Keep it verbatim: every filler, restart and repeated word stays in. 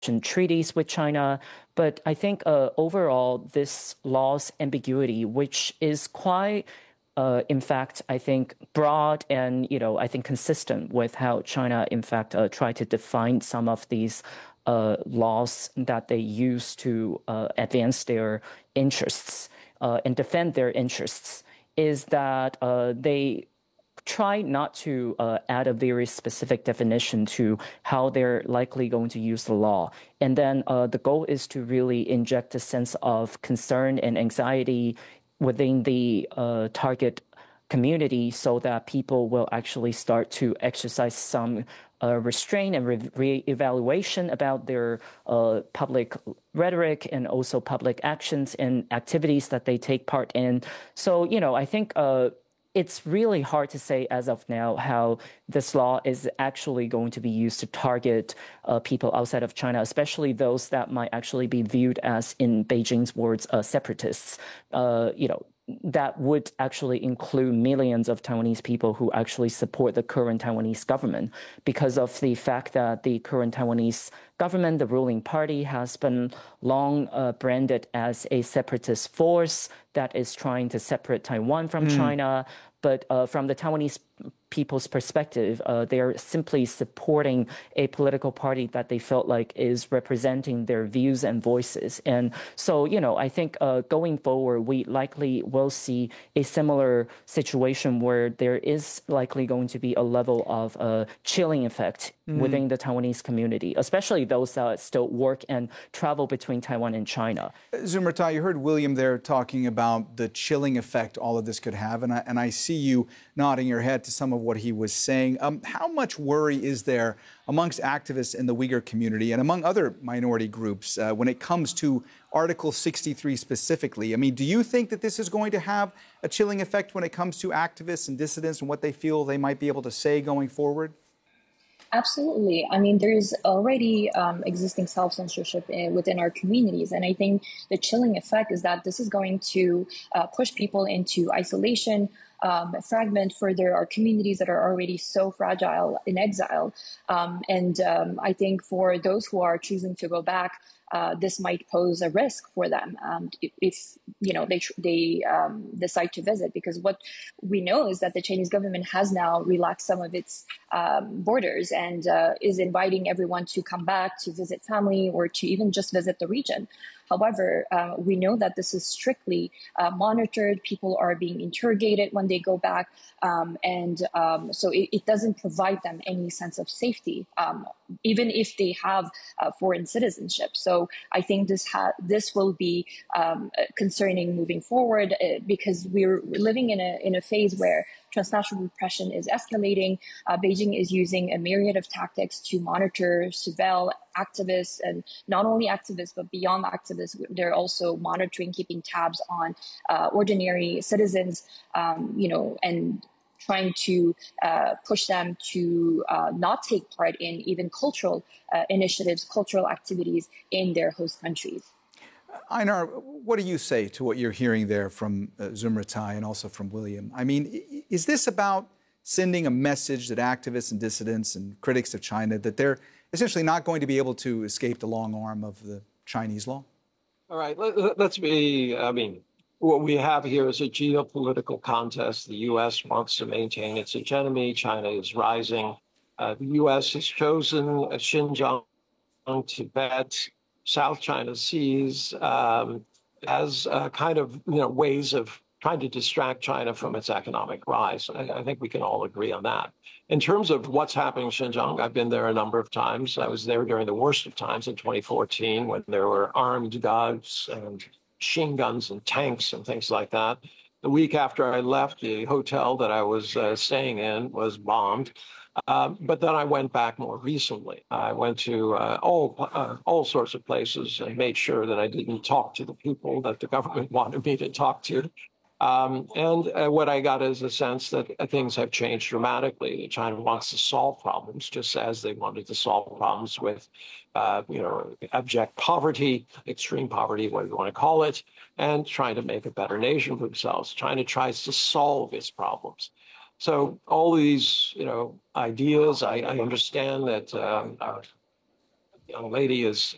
treaties with China. But I think uh, overall, this law's ambiguity, which is quite, uh, in fact, I think broad and, you know, I think consistent with how China, in fact, uh, tried to define some of these uh, laws that they use to uh, advance their interests uh, and defend their interests, is that uh, they try not to uh, add a very specific definition to how they're likely going to use the law. And then uh, the goal is to really inject a sense of concern and anxiety within the uh, target community so that people will actually start to exercise some uh, restraint and re- re-evaluation about their uh, public rhetoric and also public actions and activities that they take part in. So, you know, I think uh, it's really hard to say as of now how this law is actually going to be used to target uh, people outside of China, especially those that might actually be viewed as, in Beijing's words, uh, separatists. Uh, you know, that would actually include millions of Taiwanese people who actually support the current Taiwanese government because of the fact that the current Taiwanese government, the ruling party, has been long uh, branded as a separatist force that is trying to separate Taiwan from mm. China. But uh, from the Taiwanese people's perspective, uh, they're simply supporting a political party that they felt like is representing their views and voices. And so, you know, I think uh, going forward, we likely will see a similar situation where there is likely going to be a level of uh, chilling effect mm. within the Taiwanese community, especially those that still work and travel between Taiwan and China. Zumrata, you heard William there talking about the chilling effect all of this could have, and I, and I see you nodding your head to some of what he was saying. Um, how much worry is there amongst activists in the Uyghur community and among other minority groups uh, when it comes to Article sixty-three specifically? I mean, do you think that this is going to have a chilling effect when it comes to activists and dissidents and what they feel they might be able to say going forward? Absolutely. I mean, there's already um, existing self-censorship in, within our communities. And I think the chilling effect is that this is going to uh, push people into isolation, um, fragment further our communities that are already so fragile in exile. Um, and um, I think for those who are choosing to go back, Uh, this might pose a risk for them um, if, if you know they they um, decide to visit, because what we know is that the Chinese government has now relaxed some of its um, borders and uh, is inviting everyone to come back to visit family or to even just visit the region. However, uh, we know that this is strictly uh, monitored. People are being interrogated when they go back, um, and um, so it, it doesn't provide them any sense of safety, um, even if they have uh, foreign citizenship. So I think this ha- this will be um, concerning moving forward uh, because we're living in a in a phase where transnational repression is escalating. Uh, Beijing is using a myriad of tactics to monitor, surveil activists, and not only activists, but beyond activists, they're also monitoring, keeping tabs on uh, ordinary citizens, um, you know, and trying to uh, push them to uh, not take part in even cultural uh, initiatives, cultural activities in their host countries. Einar, what do you say to what you're hearing there from uh, Zumratai and also from William? I mean, is this about sending a message that activists and dissidents and critics of China that they're essentially not going to be able to escape the long arm of the Chinese law? All right, let, let's be, I mean, what we have here is a geopolitical contest. The U S wants to maintain its hegemony. China is rising. Uh, the U S has chosen Xinjiang, Tibet, South China Seas um, as uh, kind of, you know, ways of trying to distract China from its economic rise. I, I think we can all agree on that. In terms of what's happening in Xinjiang, I've been there a number of times. I was there during the worst of times in twenty fourteen when there were armed guards and machine guns and tanks and things like that. The week after I left, the hotel that I was uh, staying in was bombed. Uh, but then I went back more recently. I went to uh, all uh, all sorts of places and made sure that I didn't talk to the people that the government wanted me to talk to. Um, and uh, what I got is a sense that uh, things have changed dramatically. China wants to solve problems just as they wanted to solve problems with, uh, you know, abject poverty, extreme poverty, whatever you want to call it, and trying to make a better nation for themselves. China tries to solve its problems. So all these, you know, ideas, I, I understand that um, our young lady is